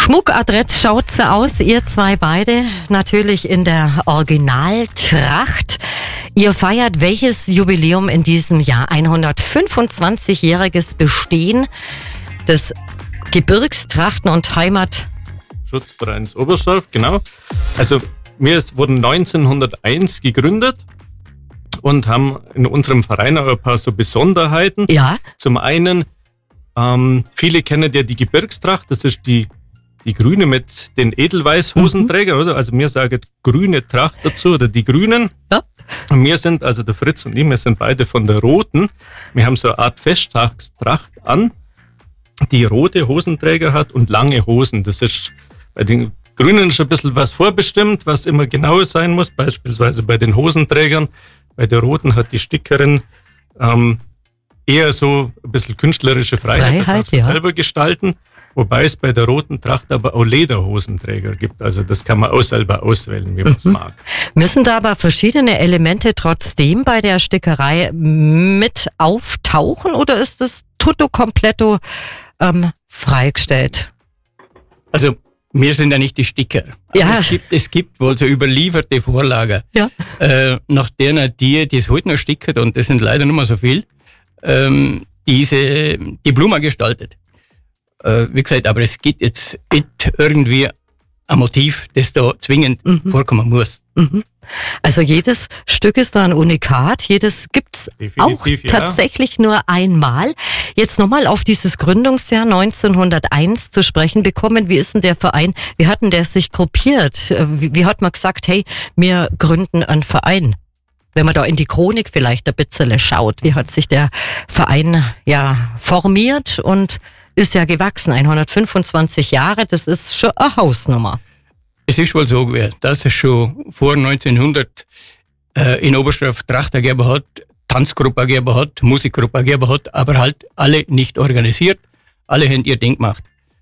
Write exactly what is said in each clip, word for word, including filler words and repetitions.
Schmuckadrett schaut so aus, ihr zwei beide natürlich in der Originaltracht. Ihr feiert welches Jubiläum in diesem Jahr? hundertfünfundzwanzigjähriges Bestehen des Gebirgstrachten- und Heimatschutzvereins Oberstdorf, genau. Also wir wurden neunzehnhunderteins gegründet und haben in unserem Verein auch ein paar so Besonderheiten. Ja. Zum einen, ähm, viele kennen ja die Gebirgstracht, das ist die Die grüne mit den Edelweiß-Hosenträgern, mhm. oder? Also wir sagen grüne Tracht dazu, oder die Grünen. Ja. Und wir sind, also der Fritz und ich, wir sind beide von der Roten. Wir haben so eine Art Festtagstracht an, die rote Hosenträger hat und lange Hosen. Das ist bei den Grünen schon ein bisschen was vorbestimmt, was immer genau sein muss. Beispielsweise bei den Hosenträgern. Bei der Roten hat die Stickerin ähm, eher so ein bisschen künstlerische Freiheit, Freiheit das darf sie ja. selber gestalten. Wobei es bei der roten Tracht aber auch Lederhosenträger gibt. Also das kann man auch selber auswählen, wie man es mhm. mag. Müssen da aber verschiedene Elemente trotzdem bei der Stickerei mit auftauchen oder ist das tutto completo ähm, freigestellt? Also wir sind ja nicht die Sticker. Ja. Es gibt, es gibt wohl so überlieferte Vorlagen, ja. äh, nach denen die, die es heute noch stickert, und das sind leider nicht mehr so viel, ähm, diese, die Blume gestaltet. Wie gesagt, aber es gibt jetzt nicht irgendwie ein Motiv, das da zwingend mhm. vorkommen muss. Mhm. Also jedes Stück ist da ein Unikat, jedes gibt's auch ja. tatsächlich nur einmal. Jetzt nochmal auf dieses Gründungsjahr neunzehnhunderteins zu sprechen bekommen. Wie ist denn der Verein, wie hat denn der sich gruppiert? Wie, wie hat man gesagt, hey, wir gründen einen Verein? Wenn man da in die Chronik vielleicht ein bisschen schaut, wie hat sich der Verein ja formiert und ist ja gewachsen, hundertfünfundzwanzig Jahre, das ist schon eine Hausnummer. Es ist wohl so gewesen, dass es schon vor neunzehnhundert äh, in Oberstdorf Trachter gegeben hat, Tanzgruppe gegeben hat, Musikgruppe gegeben hat, aber halt alle nicht organisiert, alle haben ihr Ding gemacht.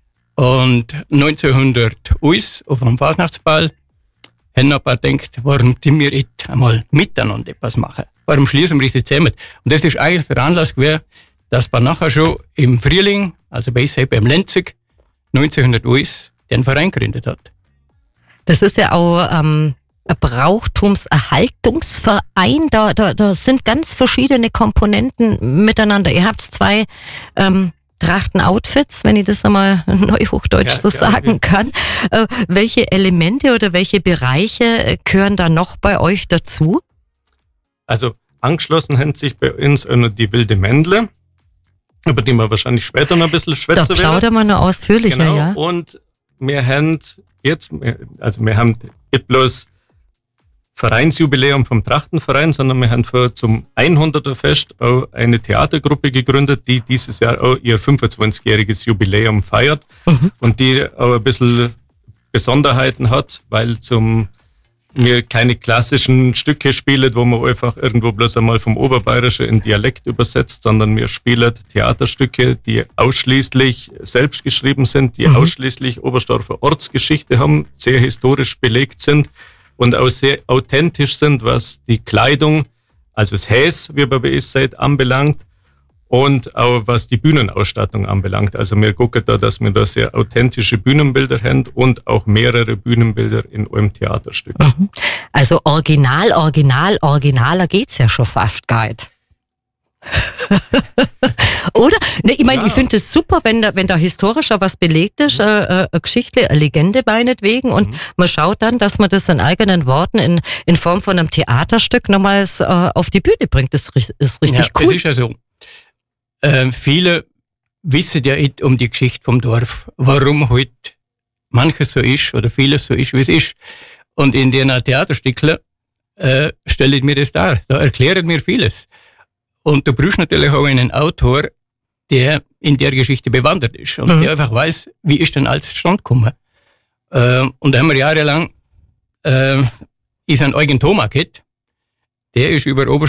Und neunzehnhundert uns auf einem Fasnachtsball haben ein paar gedacht, warum tun wir nicht einmal miteinander etwas machen? Warum schließen wir sie zusammen? Und das ist eigentlich der Anlass gewesen, dass wir nachher schon im Frühling, also bei uns beim Lenzig, neunzehnhunderteins den Verein gegründet hat. Das ist ja auch ähm, ein Brauchtumserhaltungsverein. Da, da, da sind ganz verschiedene Komponenten miteinander. Ihr habt zwei ähm, Trachten-Outfits, wenn ich das einmal neuhochdeutsch ja, so sagen kann. Äh, welche Elemente oder welche Bereiche gehören da noch bei euch dazu? Also angeschlossen haben sich bei uns die Wilde Mändle, über die wir wahrscheinlich später noch ein bisschen schwätzen werden. Da plaudern wir noch ausführlicher, genau. ja. Und wir haben jetzt, also wir haben nicht bloß Vereinsjubiläum vom Trachtenverein, sondern wir haben für zum hunderter Fest auch eine Theatergruppe gegründet, die dieses Jahr auch ihr fünfundzwanzigjähriges Jubiläum feiert mhm. und die auch ein bisschen Besonderheiten hat, weil zum wir keine klassischen Stücke spielen, wo man einfach irgendwo bloß einmal vom Oberbayerischen in Dialekt übersetzt, sondern wir spielen Theaterstücke, die ausschließlich selbst geschrieben sind, die mhm. ausschließlich Oberstdorfer Ortsgeschichte haben, sehr historisch belegt sind und auch sehr authentisch sind, was die Kleidung, also das Häs, wie man bei uns sagt, anbelangt und auch was die Bühnenausstattung anbelangt. Also wir gucken da, dass wir da sehr authentische Bühnenbilder haben und auch mehrere Bühnenbilder in einem Theaterstück. Also original, original, originaler geht's ja schon fast gar nicht. Oder? Ne, ich meine, ja. ich finde es super, wenn da, wenn da historischer was belegt ist, mhm. äh, eine Geschichte, eine Legende meinetwegen, und mhm. man schaut dann, dass man das in eigenen Worten in, in Form von einem Theaterstück nochmals äh, auf die Bühne bringt. Das ist richtig ja, cool. Das ist ja so. Äh, viele wissen ja nicht um die Geschichte vom Dorf, warum heute manches so ist oder vieles so ist, wie es ist. Und in den Theaterstückchen äh, stelle ich mir das dar. Da erklärt mir vieles. Und du brauchst natürlich auch einen Autor, der in der Geschichte bewandert ist und mhm. der einfach weiß, wie ist denn alles zustande gekommen. Äh, und da haben wir jahrelang äh, ist ein Eugen Thoma gehabt, der ist über Oberstdorf